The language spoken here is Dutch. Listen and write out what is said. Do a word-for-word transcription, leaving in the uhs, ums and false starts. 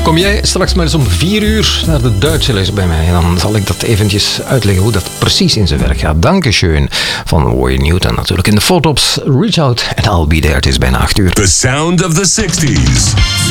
Kom jij straks maar eens om vier uur naar de Duitse les bij mij. Dan zal ik dat eventjes uitleggen hoe dat precies in zijn werk gaat. Dankeschön van Wayne Newton natuurlijk. In de foto's, reach out and I'll be there. Het is bijna acht uur. The sound of the sixties.